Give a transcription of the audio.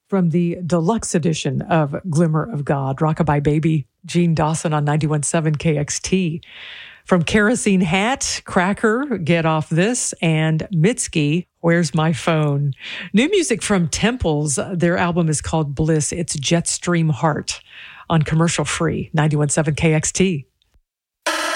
from the deluxe edition of Glimmer of God, Rockabye Baby, Gene Dawson on 91.7 KXT. From Kerosene Hat, Cracker, Get Off This, and Mitski, Where's My Phone? New music from Temples. Their album is called Bliss. It's Jetstream Heart on Commercial Free, 91.7 KXT.